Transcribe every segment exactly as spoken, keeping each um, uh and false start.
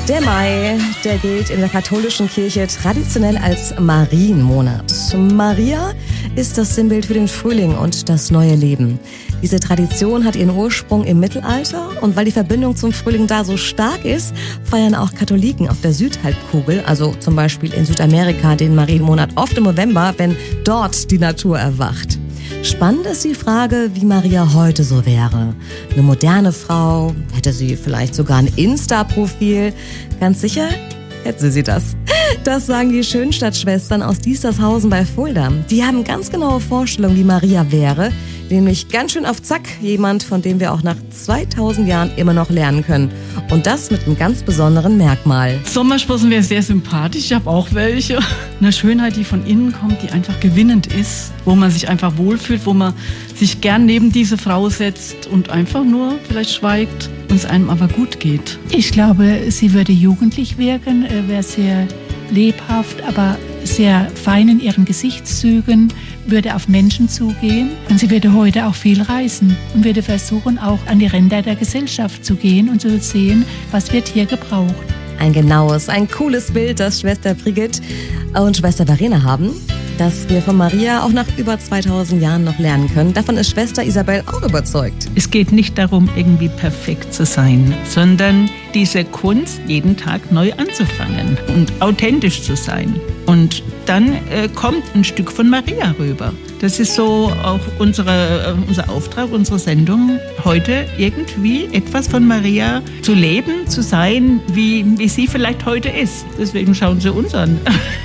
Der Mai, der gilt in der katholischen Kirche traditionell als Marienmonat. Maria ist das Sinnbild für den Frühling und das neue Leben. Diese Tradition hat ihren Ursprung im Mittelalter und weil die Verbindung zum Frühling da so stark ist, feiern auch Katholiken auf der Südhalbkugel, also zum Beispiel in Südamerika, den Marienmonat oft im November, wenn dort die Natur erwacht. Spannend ist die Frage, wie Maria heute so wäre. Eine moderne Frau? Hätte sie vielleicht sogar ein Insta-Profil? Ganz sicher hätte sie das. Das sagen die Schönstadt-Schwestern aus Diestershausen bei Fulda. Die haben ganz genaue Vorstellungen, wie Maria wäre. Nämlich ganz schön auf Zack, jemand, von dem wir auch nach zweitausend Jahren immer noch lernen können. Und das mit einem ganz besonderen Merkmal. Sommersprossen wäre sehr sympathisch, ich habe auch welche. Eine Schönheit, die von innen kommt, die einfach gewinnend ist, wo man sich einfach wohlfühlt, wo man sich gern neben diese Frau setzt und einfach nur vielleicht schweigt und es einem aber gut geht. Ich glaube, sie würde jugendlich wirken, wäre sehr lebhaft, aber sehr fein in ihren Gesichtszügen, würde auf Menschen zugehen und sie würde heute auch viel reisen und würde versuchen, auch an die Ränder der Gesellschaft zu gehen und zu sehen, was wird hier gebraucht. Ein genaues, ein cooles Bild, das Schwester Brigitte und Schwester Verena haben, das wir von Maria auch nach über zweitausend Jahren noch lernen können. Davon ist Schwester Isabel auch überzeugt. Es geht nicht darum, irgendwie perfekt zu sein, sondern diese Kunst jeden Tag neu anzufangen und authentisch zu sein. Und dann äh, kommt ein Stück von Maria rüber. Das ist so auch unsere, äh, unser Auftrag, unsere Sendung, heute irgendwie etwas von Maria zu leben, zu sein, wie, wie sie vielleicht heute ist. Deswegen schauen Sie uns an.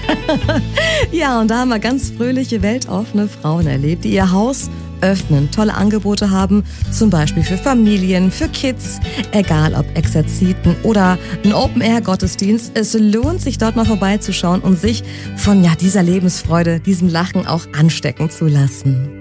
Ja, und da haben wir ganz fröhliche, weltoffene Frauen erlebt, die ihr Haus öffnen, tolle Angebote haben, zum Beispiel für Familien, für Kids, egal ob Exerziten oder ein Open-Air-Gottesdienst. Es lohnt sich dort mal vorbeizuschauen und sich von ja, dieser Lebensfreude, diesem Lachen auch anstecken zu lassen.